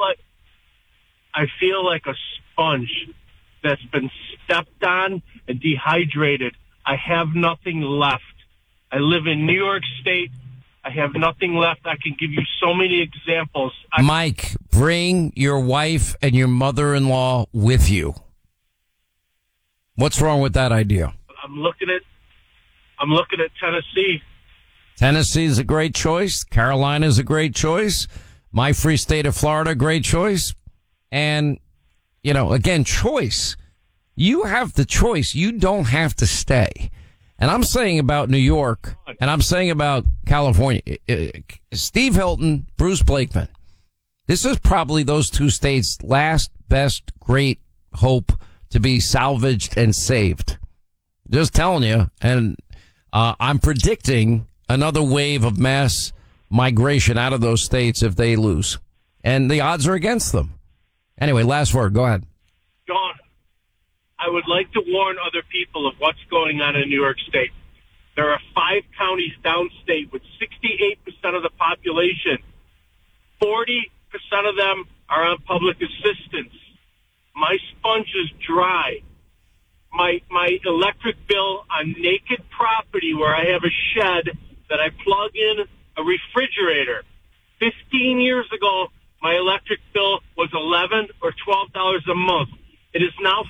feel like a sponge that's been stepped on and dehydrated. I have nothing left. I live in New York State. I have nothing left. I can give you so many examples. Mike, bring your wife and your mother-in-law with you. What's wrong with that idea? I'm looking at Tennessee. Tennessee is a great choice. Carolina is a great choice. My free state of Florida, great choice. And, again, choice. You have the choice. You don't have to stay. And I'm saying about New York, and I'm saying about California, Steve Hilton, Bruce Blakeman, this is probably those two states' last, best, great hope to be salvaged and saved. Just telling you. And I'm predicting another wave of mass migration out of those states if they lose. And the odds are against them. Anyway, last word. Go ahead. John, I would like to warn other people of what's going on in New York State. There are 5 counties downstate with 68% of the population. 40% of them are on public assistance. My sponge is dry. My electric bill on naked property where I have a shed that I plug in a refrigerator. 15 years ago, my electric bill was $11 or $12 a month. It is now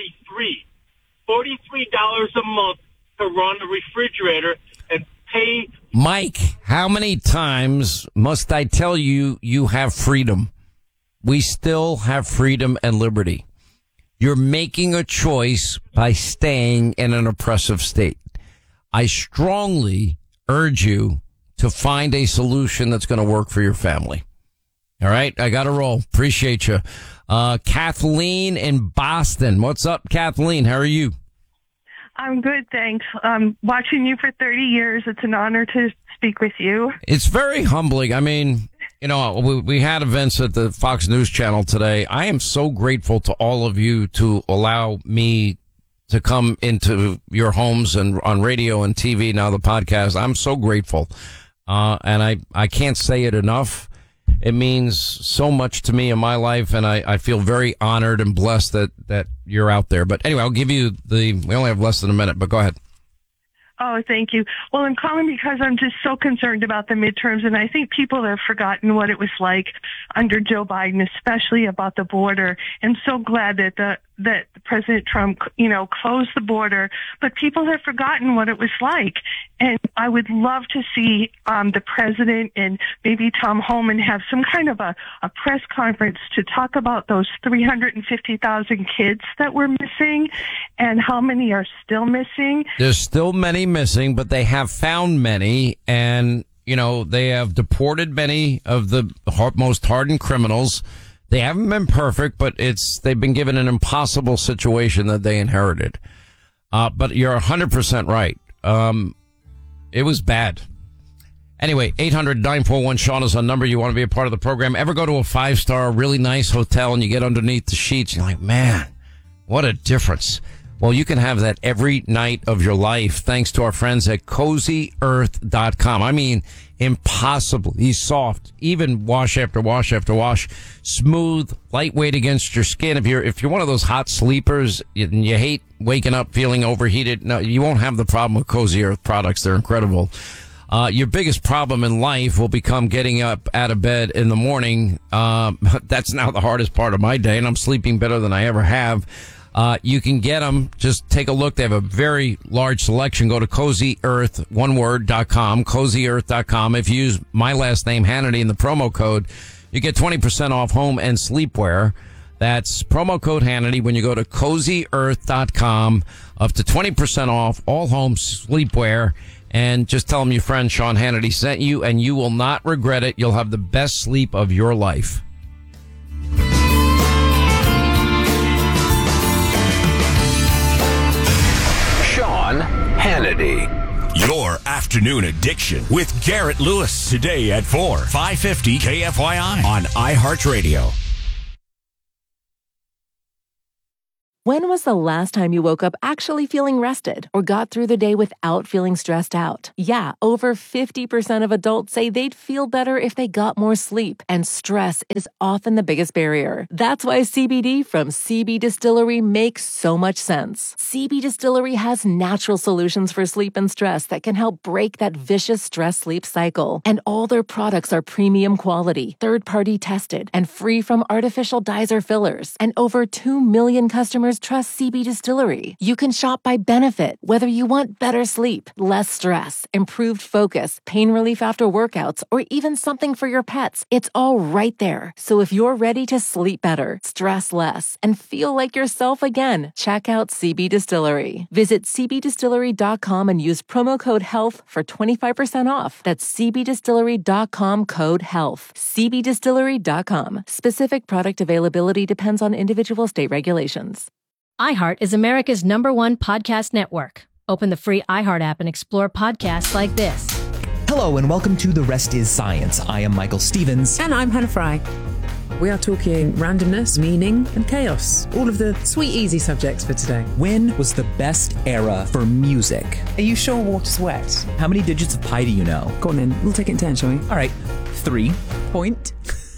$43 a month to run a refrigerator and pay. Mike, how many times must I tell you you have freedom? We still have freedom and liberty. You're making a choice by staying in an oppressive state. I strongly urge you to find a solution that's going to work for your family. All right, I got to roll. Appreciate you. Kathleen in Boston. What's up, Kathleen? How are you? I'm good, thanks. Watching you for 30 years. It's an honor to speak with you. It's very humbling. I mean, we had events at the Fox News Channel today. I am so grateful to all of you to allow me to come into your homes and on radio and TV, now the podcast. I'm so grateful. And I can't say it enough. It means so much to me in my life, and I feel very honored and blessed that you're out there. But anyway, I'll give you we only have less than a minute, but go ahead. Oh, thank you. Well, I'm calling because I'm just so concerned about the midterms, and I think people have forgotten what it was like under Joe Biden, especially about the border. And so glad that President Trump, closed the border, but people have forgotten what it was like. And I would love to see the president and maybe Tom Homan have some kind of a press conference to talk about those 350,000 kids that were missing and how many are still missing. There's still many missing, but they have found many, and they have deported many of the most hardened criminals. They haven't been perfect, but they've been given an impossible situation that they inherited. But you're 100% right. It was bad. Anyway, 800-941-SEAN is a number. You want to be a part of the program. Ever go to a 5-star, really nice hotel and you get underneath the sheets and you're like, man, what a difference. Well, you can have that every night of your life thanks to our friends at CozyEarth.com. I mean, impossibly soft, even wash after wash after wash, smooth, lightweight against your skin. If you're one of those hot sleepers and you hate waking up feeling overheated, no, you won't have the problem with Cozy Earth products. They're incredible. Your biggest problem in life will become getting up out of bed in the morning. That's now the hardest part of my day, and I'm sleeping better than I ever have. You can get them. Just take a look. They have a very large selection. Go to CozyEarth.com, CozyEarth.com. If you use my last name, Hannity, in the promo code, you get 20% off home and sleepwear. That's promo code Hannity when you go to CozyEarth.com, up to 20% off all home sleepwear. And just tell them your friend Sean Hannity sent you, and you will not regret it. You'll have the best sleep of your life. Sean Hannity. Your afternoon addiction with Garrett Lewis today at 4, 550 KFYI on iHeartRadio. When was the last time you woke up actually feeling rested or got through the day without feeling stressed out? Yeah, over 50% of adults say they'd feel better if they got more sleep, and stress is often the biggest barrier. That's why CBD from CB Distillery makes so much sense. CB Distillery has natural solutions for sleep and stress that can help break that vicious stress-sleep cycle. And all their products are premium quality, third-party tested, and free from artificial dyes or fillers. And over 2 million customers trust CB Distillery. You can shop by benefit, whether you want better sleep, less stress, improved focus, pain relief after workouts, or even something for your pets. It's all right there. So if you're ready to sleep better, stress less, and feel like yourself again, check out CB Distillery. Visit cbdistillery.com and use promo code HEALTH for 25% off. That's cbdistillery.com, code HEALTH. cbdistillery.com. Specific product availability depends on individual state regulations. iHeart is America's #1 podcast network. Open the free iHeart app and explore podcasts like this. Hello and welcome to The Rest is Science. I am Michael Stevens. And I'm Hannah Fry. We are talking randomness, meaning, and chaos. All of the sweet, easy subjects for today. When was the best era for music? Are you sure water's wet? How many digits of pi do you know? Go on then. We'll take it in turn, shall we? All right. 3. Point.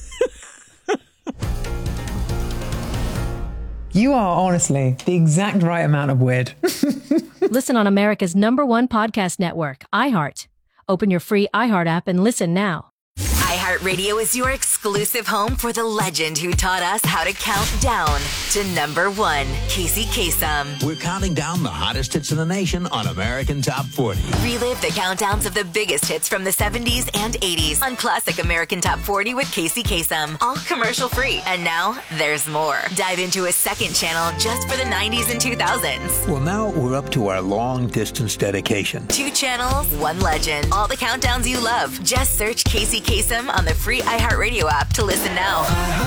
You are honestly the exact right amount of weird. Listen on America's #1 podcast network, iHeart. Open your free iHeart app and listen now. iHeartRadio is your exclusive home for the legend who taught us how to count down to #1, Casey Kasem. We're counting down the hottest hits in the nation on American Top 40. Relive the countdowns of the biggest hits from the 70s and 80s on Classic American Top 40 with Casey Kasem. All commercial free. And now there's more. Dive into a second channel just for the 90s and 2000s. Well, now we're up to our long distance dedication. 2 channels, 1 legend. All the countdowns you love. Just search Casey Kasem on the free iHeartRadio app to listen now.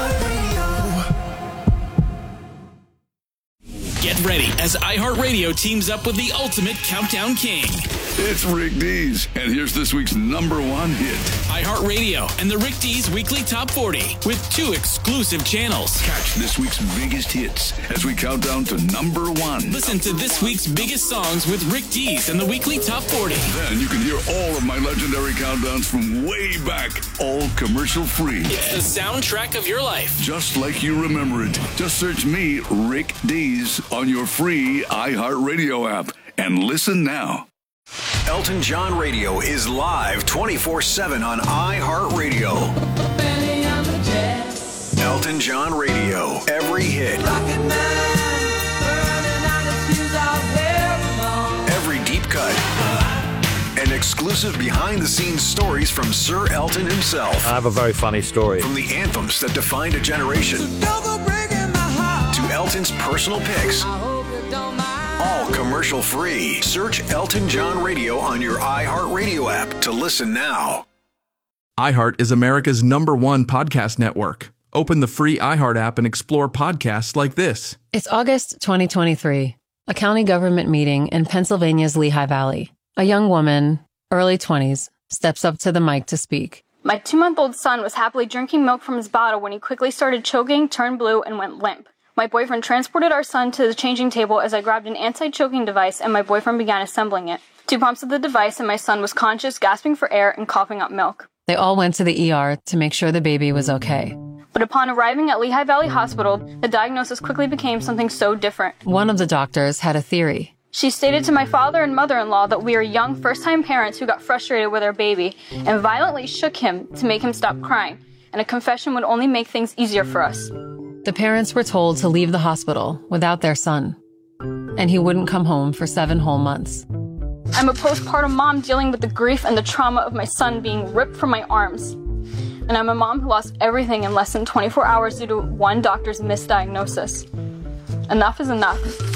Get ready as iHeartRadio teams up with the ultimate countdown king. It's Rick Dees, and here's this week's #1 hit. iHeartRadio and the Rick Dees Weekly Top 40 with 2 exclusive channels. Catch this week's biggest hits as we count down to #1. Listen to this week's biggest songs with Rick Dees and the Weekly Top 40. Then you can hear all of my legendary countdowns from way back, all commercial free. It's the soundtrack of your life. Just like you remember it. Just search me, Rick Dees, on your free iHeartRadio app and listen now. Elton John Radio is live 24/7 on iHeartRadio. Elton John Radio, every hit. Every deep cut. And exclusive behind-the-scenes stories from Sir Elton himself. I have a very funny story. From the anthems that defined a generation to Elton's personal picks. All commercial free. Search Elton John Radio on your iHeartRadio app to listen now. iHeart is America's #1 podcast network. Open the free iHeart app and explore podcasts like this. It's August 2023, a county government meeting in Pennsylvania's Lehigh Valley. A young woman, early 20s, steps up to the mic to speak. My 2-month-old son was happily drinking milk from his bottle when he quickly started choking, turned blue, and went limp. My boyfriend transported our son to the changing table as I grabbed an anti-choking device and my boyfriend began assembling it. 2 pumps of the device and my son was conscious, gasping for air and coughing up milk. They all went to the ER to make sure the baby was okay. But upon arriving at Lehigh Valley Hospital, the diagnosis quickly became something so different. One of the doctors had a theory. She stated to my father and mother-in-law that we are young first-time parents who got frustrated with our baby and violently shook him to make him stop crying, and a confession would only make things easier for us. The parents were told to leave the hospital without their son, and he wouldn't come home for 7 whole months. I'm a postpartum mom dealing with the grief and the trauma of my son being ripped from my arms. And I'm a mom who lost everything in less than 24 hours due to one doctor's misdiagnosis. Enough is enough.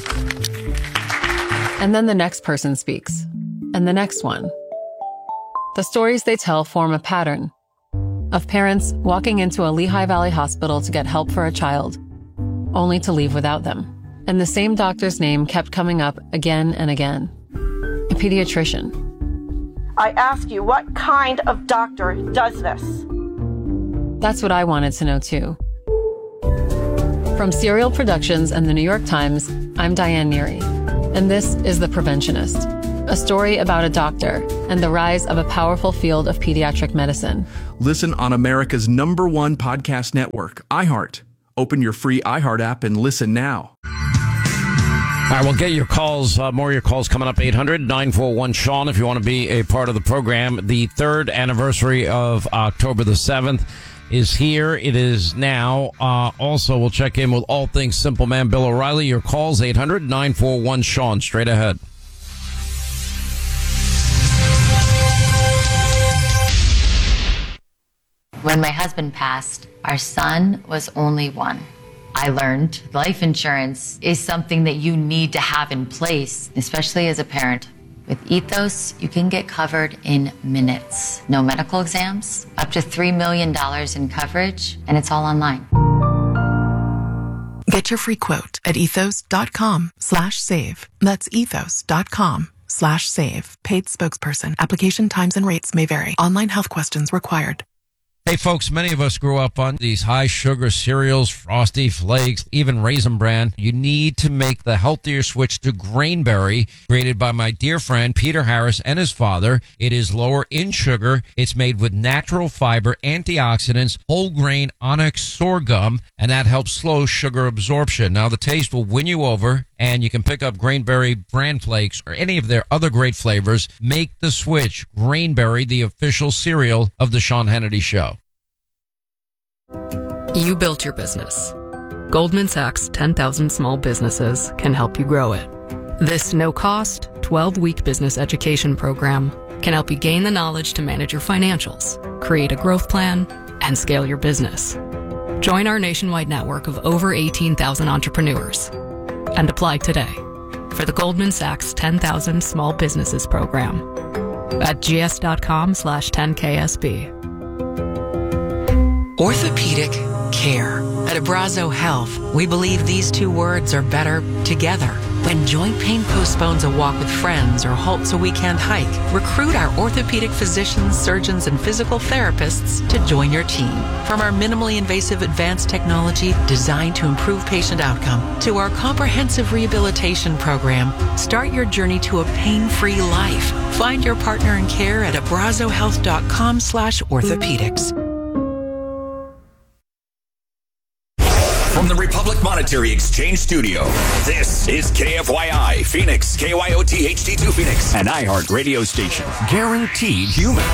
And then the next person speaks, and the next one. The stories they tell form a pattern of parents walking into a Lehigh Valley hospital to get help for a child, only to leave without them. And the same doctor's name kept coming up again and again. A pediatrician. I ask you, what kind of doctor does this? That's what I wanted to know too. From Serial Productions and the New York Times, I'm Diane Neary, and this is The Preventionist, a story about a doctor and the rise of a powerful field of pediatric medicine. Listen on America's #1 podcast network, iHeart. Open your free iHeart app and listen now. All right, we'll get your calls, more of your calls coming up, 800-941-SEAN, if you want to be a part of the program. The third anniversary of October the 7th is here. It is now. Also, we'll check in with all things Simple Man Bill O'Reilly. Your calls, 800-941-SEAN. Straight ahead. When my husband passed, our son was only one. I learned life insurance is something that you need to have in place, especially as a parent. With Ethos, you can get covered in minutes. No medical exams, up to $3 million in coverage, and it's all online. Get your free quote at ethos.com/save. That's ethos.com/save. Paid spokesperson. Application times and rates may vary. Online health questions required. Hey folks, many of us grew up on these high sugar cereals, Frosty Flakes, even Raisin Bran. You need to make the healthier switch to Grainberry, created by my dear friend Peter Harris and his father. It is lower in sugar. It's made with natural fiber, antioxidants, whole grain onyx sorghum, and that helps slow sugar absorption. Now the taste will win you over, and you can pick up Grainberry Bran Flakes or any of their other great flavors. Make the switch. Grainberry, the official cereal of the Sean Hannity Show. You built your business. Goldman Sachs 10,000 Small Businesses can help you grow it. This no-cost, 12-week business education program can help you gain the knowledge to manage your financials, create a growth plan, and scale your business. Join our nationwide network of over 18,000 entrepreneurs and apply today for the Goldman Sachs 10,000 Small Businesses program at gs.com/10KSB. Orthopedic care. At Abrazo Health, we believe these two words are better together. When joint pain postpones a walk with friends or halts a weekend hike, recruit our orthopedic physicians, surgeons, and physical therapists to join your team. From our minimally invasive advanced technology designed to improve patient outcome to our comprehensive rehabilitation program, start your journey to a pain-free life. Find your partner in care at abrazohealth.com/orthopedics. From the Republic Monetary Exchange Studio, this is KFYI Phoenix, KYOT HD2 Phoenix, an iHeart radio station. Guaranteed human.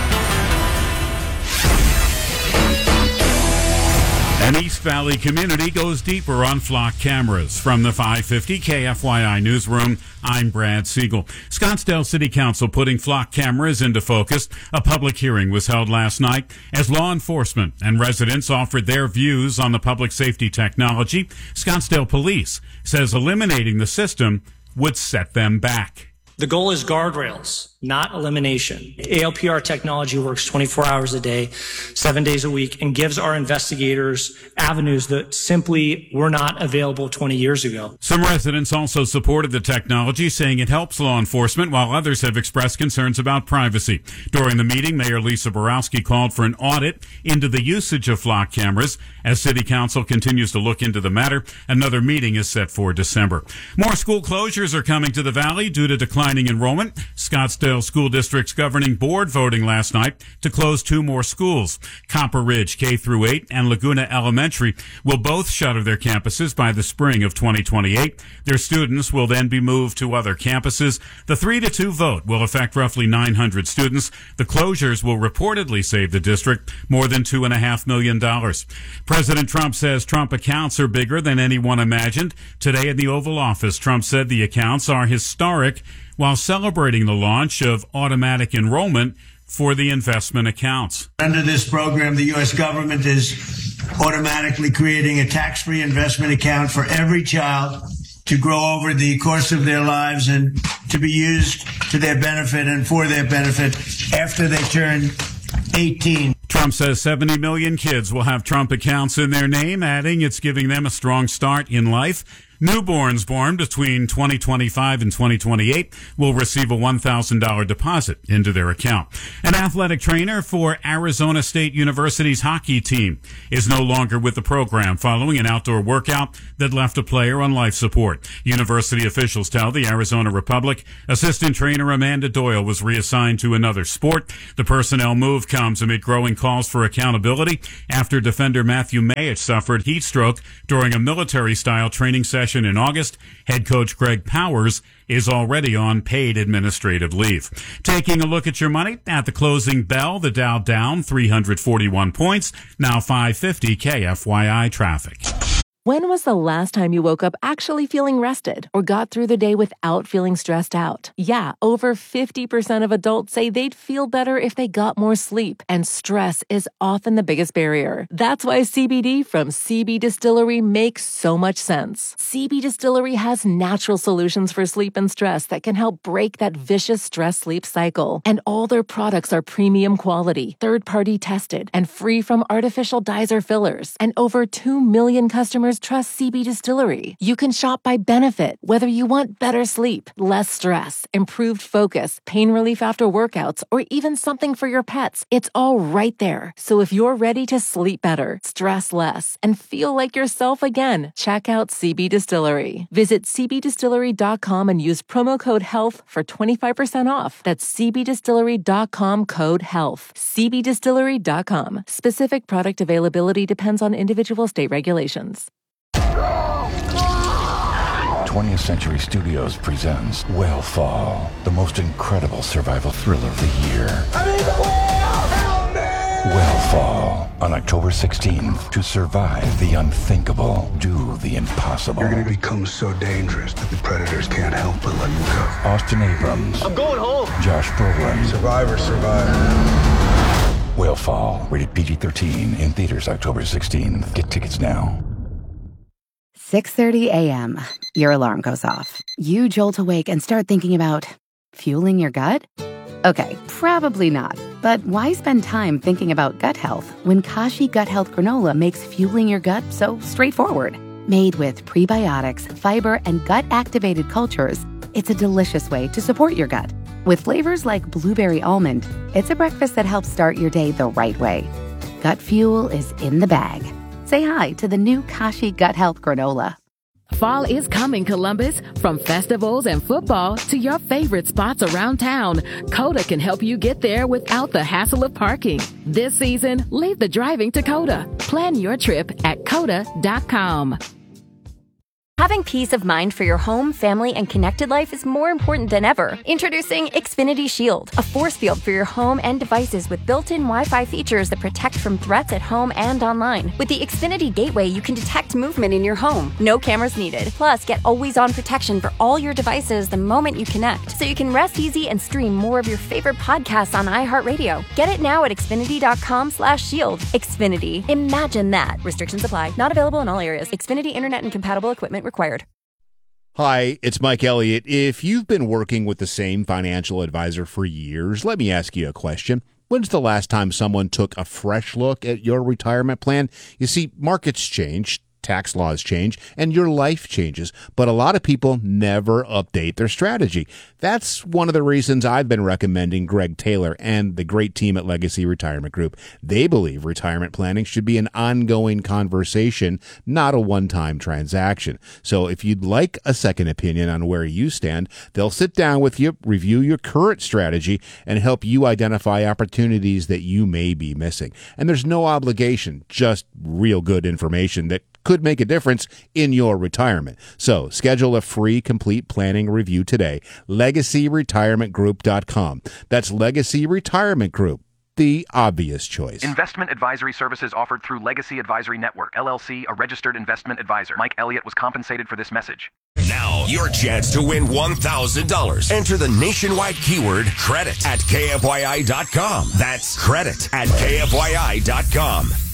An East Valley community goes deeper on flock cameras. From the 550 KFYI newsroom, I'm Brad Siegel. Scottsdale City Council putting flock cameras into focus. A public hearing was held last night as law enforcement and residents offered their views on the public safety technology. Scottsdale Police says eliminating the system would set them back. The goal is guardrails, not elimination. ALPR technology works 24 hours a day, 7 days a week, and gives our investigators avenues that simply were not available 20 years ago. Some residents also supported the technology, saying it helps law enforcement, while others have expressed concerns about privacy. During the meeting, Mayor Lisa Borowski called for an audit into the usage of flock cameras. As City Council continues to look into the matter, another meeting is set for December. More school closures are coming to the Valley due to declining enrollment. Scottsdale School District's governing board voting last night to close 2 more schools. Copper Ridge K-8 and Laguna Elementary will both shutter their campuses by the spring of 2028. Their students will then be moved to other campuses. The 3-2 vote will affect roughly 900 students. The closures will reportedly save the district more than $2.5 million. President Trump says Trump accounts are bigger than anyone imagined. Today in the Oval Office, Trump said the accounts are historic while celebrating the launch of automatic enrollment for the investment accounts. Under this program, the U.S. government is automatically creating a tax-free investment account for every child to grow over the course of their lives and to be used to their benefit and for their benefit after they turn 18. Trump says 70 million kids will have Trump accounts in their name, adding it's giving them a strong start in life. Newborns born between 2025 and 2028 will receive a $1,000 deposit into their account. An athletic trainer for Arizona State University's hockey team is no longer with the program following an outdoor workout that left a player on life support. University officials tell the Arizona Republic assistant trainer Amanda Doyle was reassigned to another sport. The personnel move comes amid growing calls for accountability after defender Matthew Mayich suffered heat stroke during a military-style training session in August. Head coach Greg Powers is already on paid administrative leave. Taking a look at your money at the closing bell, the Dow down 341 points, now 550 KFYI traffic. When was the last time you woke up actually feeling rested or got through the day without feeling stressed out? Yeah, over 50% of adults say they'd feel better if they got more sleep, and stress is often the biggest barrier. That's why CBD from CB Distillery makes so much sense. CB Distillery has natural solutions for sleep and stress that can help break that vicious stress-sleep cycle. And all their products are premium quality, third-party tested, and free from artificial dyes or fillers. And over 2 million customers trust CB Distillery. You can shop by benefit, whether you want better sleep, less stress, improved focus, pain relief after workouts, or even something for your pets. It's all right there. So if you're ready to sleep better, stress less, and feel like yourself again, check out CB Distillery. Visit cbdistillery.com and use promo code HEALTH for 25% off. That's cbdistillery.com, code HEALTH. cbdistillery.com. Specific product availability depends on individual state regulations. 20th Century Studios presents Whale the most incredible survival thriller of the year. Whale on October 16th. To survive the unthinkable, do the impossible. You're going to become so dangerous that the predators can't help but let you go. Austin Abrams. I'm going home. Josh Brolin. Survivor. Whale, rated PG-13, in theaters October 16th. Get tickets now. 6:30 a.m. Your alarm goes off. You jolt awake and start thinking about fueling your gut? Okay, probably not. But why spend time thinking about gut health when Kashi Gut Health Granola makes fueling your gut so straightforward? Made with prebiotics, fiber, and gut-activated cultures, it's a delicious way to support your gut. With flavors like blueberry almond, it's a breakfast that helps start your day the right way. Gut fuel is in the bag. Say hi to the new Kashi Gut Health Granola. Fall is coming, Columbus. From festivals and football to your favorite spots around town, Coda can help you get there without the hassle of parking. This season, leave the driving to Coda. Plan your trip at Coda.com. Having peace of mind for your home, family, and connected life is more important than ever. Introducing Xfinity Shield, a force field for your home and devices with built-in Wi-Fi features that protect from threats at home and online. With the Xfinity Gateway, you can detect movement in your home. No cameras needed. Plus, get always-on protection for all your devices the moment you connect, so you can rest easy and stream more of your favorite podcasts on iHeartRadio. Get it now at Xfinity.com/shield. Xfinity. Imagine that. Restrictions apply. Not available in all areas. Xfinity Internet and compatible equipment required. Hi, it's Mike Elliott. If you've been working with the same financial advisor for years, let me ask you a question. When's the last time someone took a fresh look at your retirement plan? You see, markets change, tax laws change, and your life changes, but a lot of people never update their strategy. That's one of the reasons I've been recommending Greg Taylor and the great team at Legacy Retirement Group. They believe retirement planning should be an ongoing conversation, not a one-time transaction. So if you'd like a second opinion on where you stand, they'll sit down with you, review your current strategy, and help you identify opportunities that you may be missing. And there's no obligation, just real good information that could make a difference in your retirement. So schedule a free complete planning review today. LegacyRetirementGroup.com. That's Legacy Retirement Group, the obvious choice. Investment advisory services offered through Legacy Advisory Network, LLC, a registered investment advisor. Mike Elliott was compensated for this message. Now, your chance to win $1,000. Enter the nationwide keyword credit at KFYI.com. That's credit at KFYI.com.